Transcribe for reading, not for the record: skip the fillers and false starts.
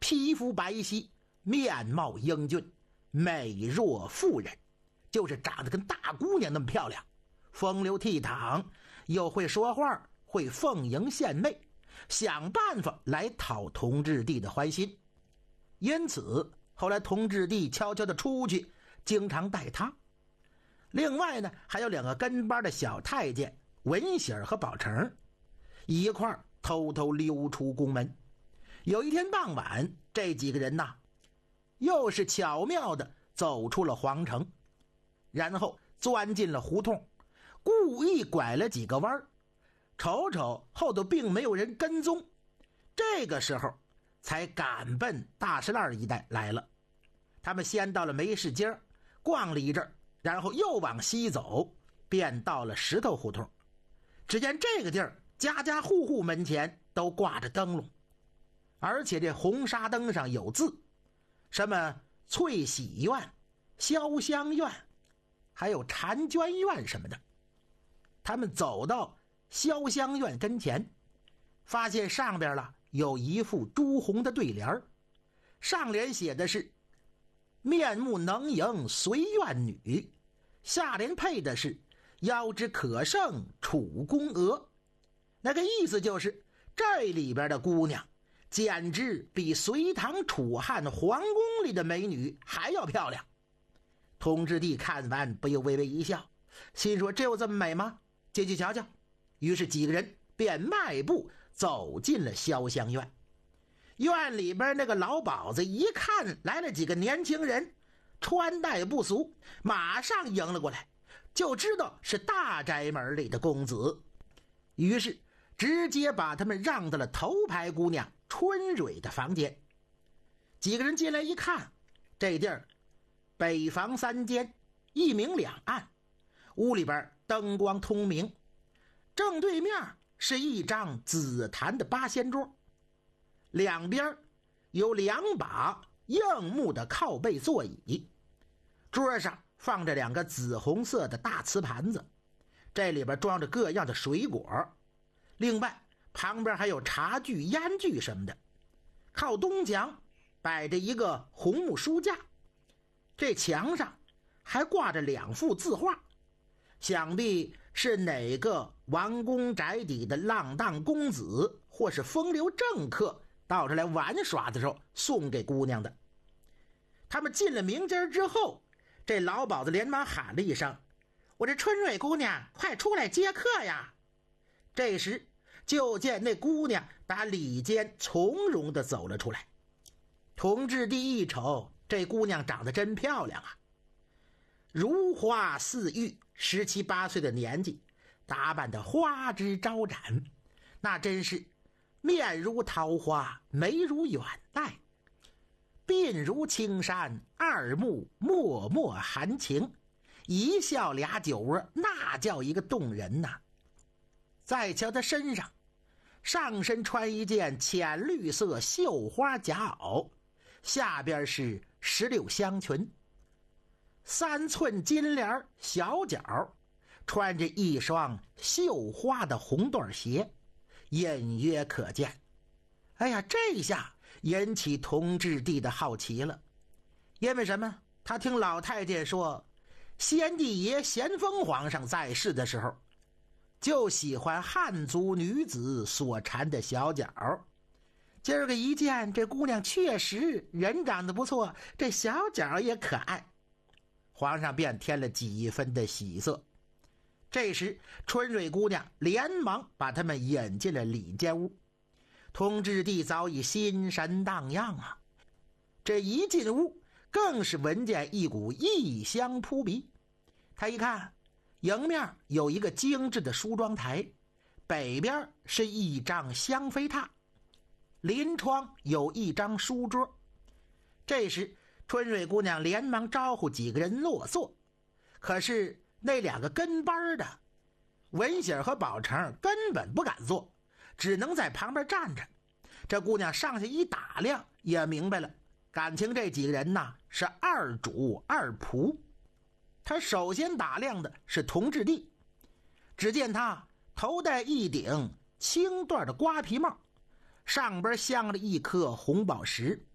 皮肤白皙，面貌英俊，美若妇人，就是长得跟大姑娘那么漂亮，风流倜傥，又会说话，会奉迎献媚，想办法来讨同治帝的欢心。因此后来同治帝悄悄地出去，经常带他。另外呢，还有2个跟班的小太监文喜儿和宝成一块儿偷偷溜出宫门。有一天傍晚，这几个人呐，又是巧妙地走出了皇城，然后钻进了胡同，故意拐了几个弯，瞅瞅后头并没有人跟踪，这个时候才赶奔大石栏一带来了。他们先到了梅市街逛了一阵，然后又往西走，便到了石头胡同。只见这个地儿家家户户门前都挂着灯笼，而且这红纱灯上有字，什么翠喜院、潇湘院，还有婵娟院什么的。他们走到潇湘院跟前，发现上边了有一副朱红的对联，上联写的是面目能迎随院女，下联配的是腰肢可胜楚宫娥。那个意思就是这里边的姑娘简直比隋唐楚汉皇宫里的美女还要漂亮。同治帝看完不由微微一笑，心说这有这么美吗？进去瞧瞧。于是几个人便迈步走进了潇湘院。院里边那个老鸨子一看来了几个年轻人，穿戴不俗，马上迎了过来，就知道是大宅门里的公子，于是直接把他们让到了头牌姑娘春蕊的房间。几个人进来一看，这地儿北房3间，一明两暗，屋里边灯光通明，正对面是一张紫檀的八仙桌，两边有2把硬木的靠背座椅，桌上放着2个紫红色的大瓷盘子，这里边装着各样的水果，另外旁边还有茶具、烟具什么的。靠东墙摆着一个红木书架，这墙上还挂着2幅字画，想必是哪个王公宅邸的浪荡公子或是风流政客到这来玩耍的时候送给姑娘的。他们进了明间之后，这老鸨子连忙喊了一声：“我这春蕊姑娘，快出来接客呀！”这时就见那姑娘打里间从容地走了出来。同治帝一瞅，这姑娘长得真漂亮啊，如花似玉，17、18岁的年纪，打扮得花枝招展，那真是面如桃花，眉如远黛，鬓如青山，二目脉脉含情，一笑俩酒窝，那叫一个动人呐。再瞧她身上，上身穿一件浅绿色绣花夹袄，下边是16香裙，3寸金莲小脚，穿着一双绣花的红缎鞋，隐约可见。哎呀，这下引起同治帝的好奇了。因为什么？他听老太监说，先帝爷咸丰皇上在世的时候就喜欢汉族女子所缠的小脚，今儿个一见这姑娘确实人长得不错，这小脚也可爱，皇上便添了几分的喜色。这时春蕊姑娘连忙把他们引进了里间屋。同治帝早已心神荡漾啊，这一进屋更是闻见一股异香扑鼻。他一看，迎面有一个精致的梳妆台，北边是一张香妃榻，临窗有一张书桌。这时春蕊姑娘连忙招呼几个人落座，可是那2个跟班的文喜儿和宝成根本不敢坐，只能在旁边站着。这姑娘上下一打量，也明白了，感情这几个人呐是2主2仆。她首先打量的是同治帝，只见他头戴一顶青缎的瓜皮帽，上边镶了一颗红宝石，